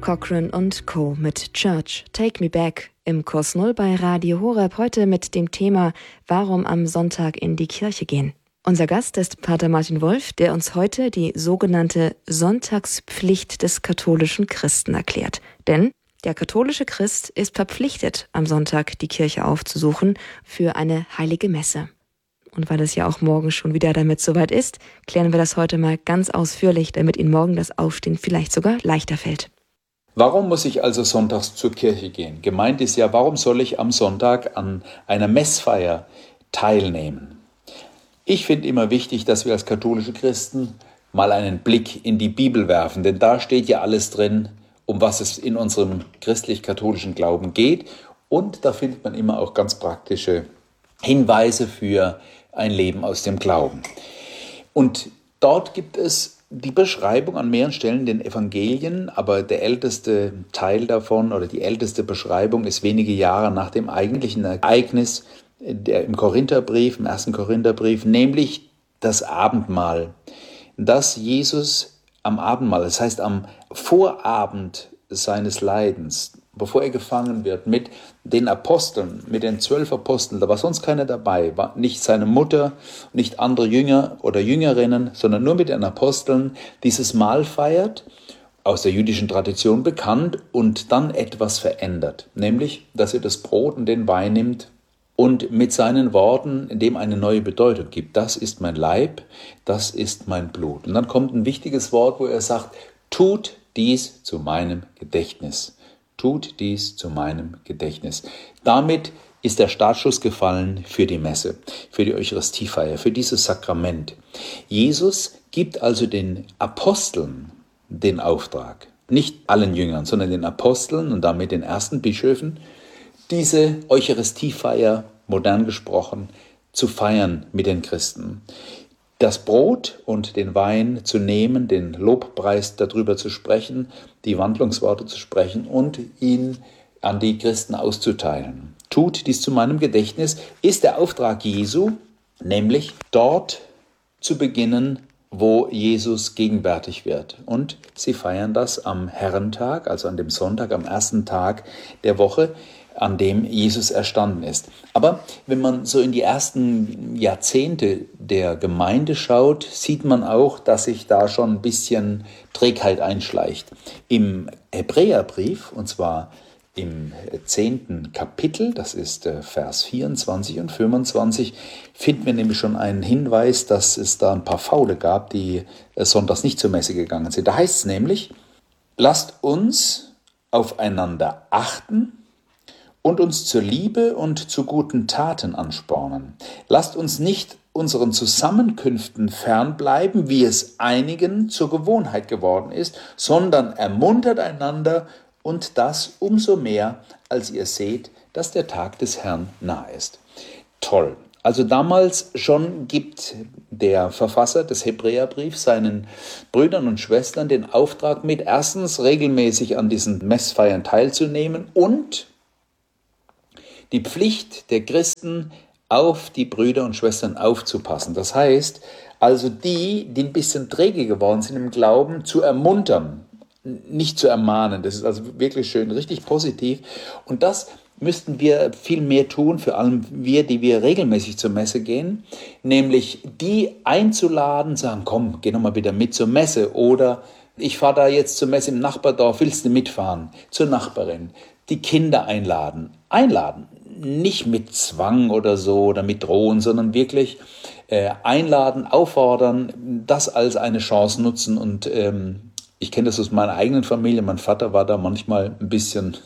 Cochrane und Co. mit Church, Take Me Back im Kurs Null bei Radio Horeb, heute mit dem Thema Warum am Sonntag in die Kirche gehen. Unser Gast ist Pater Martin Wolf, der uns heute die sogenannte Sonntagspflicht des katholischen Christen erklärt. Denn der katholische Christ ist verpflichtet, am Sonntag die Kirche aufzusuchen für eine heilige Messe. Und weil es ja auch morgen schon wieder damit soweit ist, klären wir das heute mal ganz ausführlich, damit Ihnen morgen das Aufstehen vielleicht sogar leichter fällt. Warum muss ich also sonntags zur Kirche gehen? Gemeint ist ja, warum soll ich am Sonntag an einer Messfeier teilnehmen? Ich finde immer wichtig, dass wir als katholische Christen mal einen Blick in die Bibel werfen, denn da steht ja alles drin, um was es in unserem christlich-katholischen Glauben geht. Und da findet man immer auch ganz praktische Hinweise für ein Leben aus dem Glauben. Und dort gibt es die Beschreibung an mehreren Stellen in den Evangelien, aber der älteste Teil davon oder die älteste Beschreibung ist wenige Jahre nach dem eigentlichen Ereignis im Korintherbrief, im 1. Korintherbrief, nämlich das Abendmahl, das Jesus am Abendmahl, das heißt am Vorabend seines Leidens, bevor er gefangen wird, mit den Aposteln, mit den 12 Aposteln, da war sonst keiner dabei, war nicht seine Mutter, nicht andere Jünger oder Jüngerinnen, sondern nur mit den Aposteln dieses Mahl feiert, aus der jüdischen Tradition bekannt und dann etwas verändert, nämlich, dass er das Brot und den Wein nimmt und mit seinen Worten dem eine neue Bedeutung gibt. Das ist mein Leib, das ist mein Blut. Und dann kommt ein wichtiges Wort, wo er sagt, tut dies zu meinem Gedächtnis. Tut dies zu meinem Gedächtnis. Damit ist der Startschuss gefallen für die Messe, für die Eucharistiefeier, für dieses Sakrament. Jesus gibt also den Aposteln den Auftrag, nicht allen Jüngern, sondern den Aposteln und damit den ersten Bischöfen, diese Eucharistiefeier, modern gesprochen, zu feiern mit den Christen. Das Brot und den Wein zu nehmen, den Lobpreis darüber zu sprechen, die Wandlungsworte zu sprechen und ihn an die Christen auszuteilen. Tut dies zu meinem Gedächtnis, ist der Auftrag Jesu, nämlich dort zu beginnen, wo Jesus gegenwärtig wird. Und sie feiern das am Herrentag, also an dem Sonntag, am ersten Tag der Woche, an dem Jesus erstanden ist. Aber wenn man so in die ersten Jahrzehnte der Gemeinde schaut, sieht man auch, dass sich da schon ein bisschen Trägheit einschleicht. Im Hebräerbrief, und zwar im 10. Kapitel, das ist Vers 24 und 25, finden wir nämlich schon einen Hinweis, dass es da ein paar Faule gab, die sonntags nicht zur Messe gegangen sind. Da heißt es nämlich, lasst uns aufeinander achten und uns zur Liebe und zu guten Taten anspornen. Lasst uns nicht unseren Zusammenkünften fernbleiben, wie es einigen zur Gewohnheit geworden ist, sondern ermuntert einander und das umso mehr, als ihr seht, dass der Tag des Herrn nahe ist. Toll. Also damals schon gibt der Verfasser des Hebräerbriefs seinen Brüdern und Schwestern den Auftrag mit, erstens regelmäßig an diesen Messfeiern teilzunehmen und die Pflicht der Christen, auf die Brüder und Schwestern aufzupassen. Das heißt, also die ein bisschen träge geworden sind im Glauben, zu ermuntern, nicht zu ermahnen. Das ist also wirklich schön, richtig positiv. Und das müssten wir viel mehr tun, vor allem wir, die wir regelmäßig zur Messe gehen, nämlich die einzuladen, sagen, komm, geh noch mal wieder mit zur Messe oder ich fahre da jetzt zur Messe im Nachbardorf, willst du mitfahren? Zur Nachbarin. Die Kinder einladen, nicht mit Zwang oder so oder mit Drohen, sondern wirklich einladen, auffordern, das als eine Chance nutzen und ich kenne das aus meiner eigenen Familie, mein Vater war da manchmal ein bisschen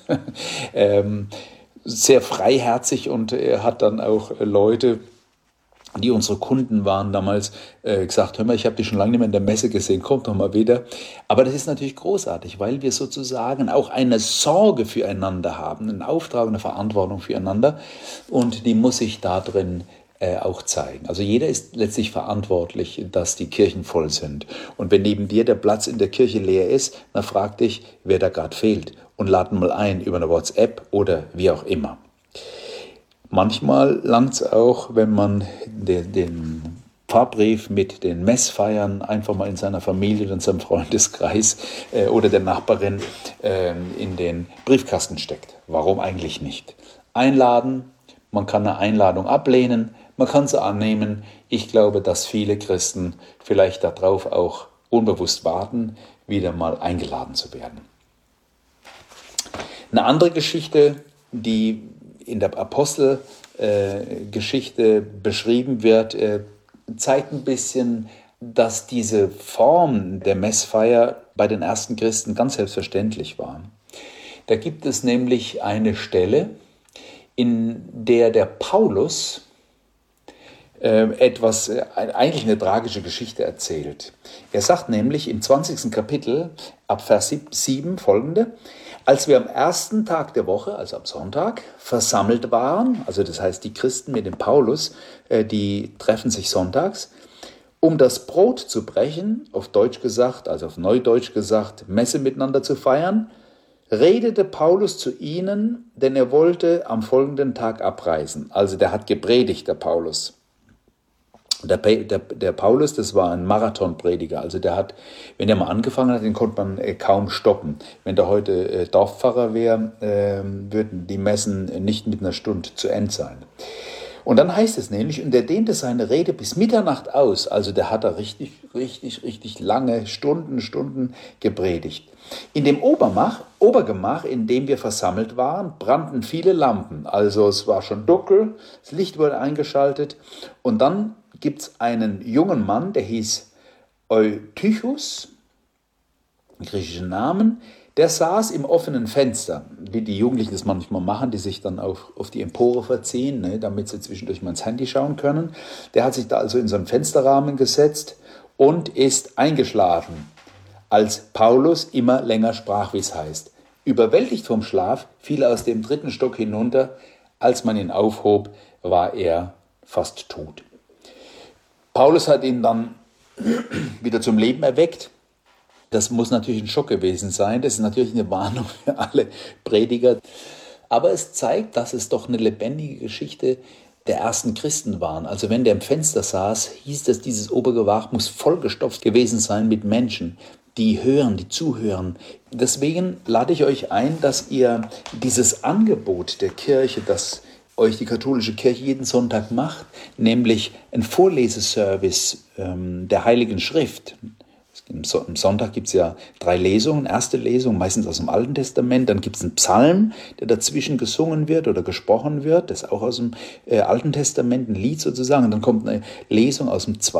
sehr freiherzig und er hat dann auch Leute, die unsere Kunden waren damals, gesagt, hör mal, ich habe dich schon lange nicht mehr in der Messe gesehen, komm doch mal wieder. Aber das ist natürlich großartig, weil wir sozusagen auch eine Sorge füreinander haben, einen Auftrag, eine Verantwortung füreinander und die muss sich da drin auch zeigen. Also jeder ist letztlich verantwortlich, dass die Kirchen voll sind. Und wenn neben dir der Platz in der Kirche leer ist, dann frag dich, wer da gerade fehlt und lad mal ein über eine WhatsApp oder wie auch immer. Manchmal langt es auch, wenn man den Pfarrbrief mit den Messfeiern einfach mal in seiner Familie oder in seinem Freundeskreis oder der Nachbarin in den Briefkasten steckt. Warum eigentlich nicht? Einladen, man kann eine Einladung ablehnen, man kann sie annehmen. Ich glaube, dass viele Christen vielleicht darauf auch unbewusst warten, wieder mal eingeladen zu werden. Eine andere Geschichte, die in der Apostelgeschichte beschrieben wird, zeigt ein bisschen, dass diese Form der Messfeier bei den ersten Christen ganz selbstverständlich war. Da gibt es nämlich eine Stelle, in der der Paulus eigentlich eine tragische Geschichte erzählt. Er sagt nämlich im 20. Kapitel ab Vers 7 folgende: Als wir am ersten Tag der Woche, also am Sonntag, versammelt waren, also das heißt die Christen mit dem Paulus, die treffen sich sonntags, um das Brot zu brechen, auf Deutsch gesagt, also auf Neudeutsch gesagt, Messe miteinander zu feiern, redete Paulus zu ihnen, denn er wollte am folgenden Tag abreisen. Also der hat gepredigt, der Paulus. Der Paulus, das war ein Marathonprediger, also der hat, wenn er mal angefangen hat, den konnte man kaum stoppen. Wenn der heute Dorfpfarrer wäre, würden die Messen nicht mit einer Stunde zu Ende sein. Und dann heißt es nämlich, und er dehnte seine Rede bis Mitternacht aus, also der hat da richtig lange Stunden gepredigt. In dem Obergemach, in dem wir versammelt waren, brannten viele Lampen, also es war schon dunkel, das Licht wurde eingeschaltet und dann gibt es einen jungen Mann, der hieß Eutychus, griechischen Namen, der saß im offenen Fenster, wie die Jugendlichen das manchmal machen, die sich dann auf die Empore verziehen, ne, damit sie zwischendurch mal ins Handy schauen können. Der hat sich da also in so einen Fensterrahmen gesetzt und ist eingeschlafen, als Paulus immer länger sprach, wie es heißt. Überwältigt vom Schlaf fiel er aus dem 3. Stock hinunter. Als man ihn aufhob, war er fast tot. Paulus hat ihn dann wieder zum Leben erweckt. Das muss natürlich ein Schock gewesen sein. Das ist natürlich eine Warnung für alle Prediger. Aber es zeigt, dass es doch eine lebendige Geschichte der ersten Christen waren. Also wenn der im Fenster saß, hieß es, dieses Obergemach muss vollgestopft gewesen sein mit Menschen, die hören, die zuhören. Deswegen lade ich euch ein, dass ihr dieses Angebot der Kirche, das euch die katholische Kirche jeden Sonntag macht, nämlich ein Vorleseservice der Heiligen Schrift. Am Sonntag gibt es ja 3 Lesungen. Erste Lesung, meistens aus dem Alten Testament. Dann gibt es einen Psalm, der dazwischen gesungen wird oder gesprochen wird. Das ist auch aus dem Alten Testament, ein Lied sozusagen. Und dann kommt eine Lesung aus dem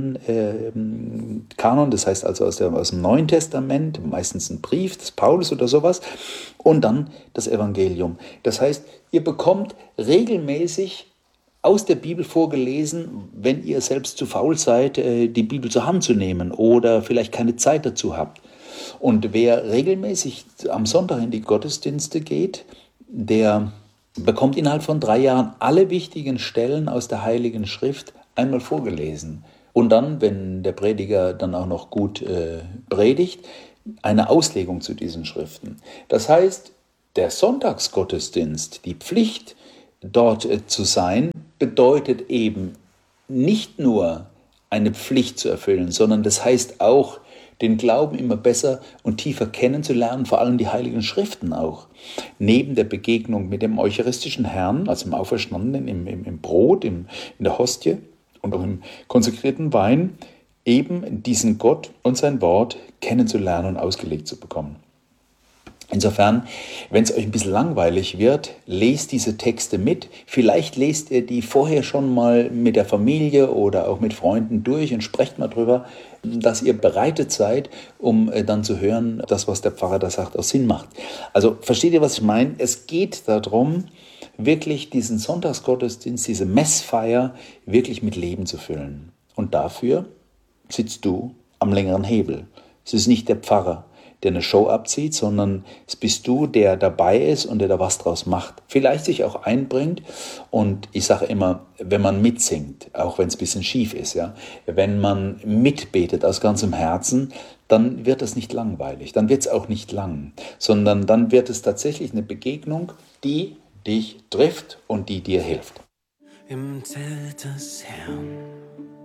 2. Kanon, das heißt also aus dem Neuen Testament, meistens ein Brief des Paulus oder sowas. Und dann das Evangelium. Das heißt, ihr bekommt regelmäßig aus der Bibel vorgelesen, wenn ihr selbst zu faul seid, die Bibel zur Hand zu nehmen oder vielleicht keine Zeit dazu habt. Und wer regelmäßig am Sonntag in die Gottesdienste geht, der bekommt innerhalb von 3 Jahren alle wichtigen Stellen aus der Heiligen Schrift einmal vorgelesen. Und dann, wenn der Prediger dann auch noch gut predigt, eine Auslegung zu diesen Schriften. Das heißt, der Sonntagsgottesdienst, die Pflicht, dort zu sein, bedeutet eben nicht nur eine Pflicht zu erfüllen, sondern das heißt auch, den Glauben immer besser und tiefer kennenzulernen, vor allem die Heiligen Schriften auch. Neben der Begegnung mit dem eucharistischen Herrn, also im Auferstandenen, im Brot, in der Hostie und auch im konsekrierten Wein, eben diesen Gott und sein Wort kennenzulernen und ausgelegt zu bekommen. Insofern, wenn es euch ein bisschen langweilig wird, lest diese Texte mit. Vielleicht lest ihr die vorher schon mal mit der Familie oder auch mit Freunden durch und sprecht mal drüber, dass ihr bereitet seid, um dann zu hören, das, was der Pfarrer da sagt, auch Sinn macht. Also versteht ihr, was ich meine? Es geht darum, wirklich diesen Sonntagsgottesdienst, diese Messfeier wirklich mit Leben zu füllen. Und dafür sitzt du am längeren Hebel. Es ist nicht der Pfarrer, der eine Show abzieht, sondern es bist du, der dabei ist und der da was draus macht. Vielleicht sich auch einbringt und ich sage immer, wenn man mitsingt, auch wenn es ein bisschen schief ist, ja, wenn man mitbetet aus ganzem Herzen, dann wird es nicht langweilig, dann wird es auch nicht lang, sondern dann wird es tatsächlich eine Begegnung, die dich trifft und die dir hilft. Im Zelt des Herrn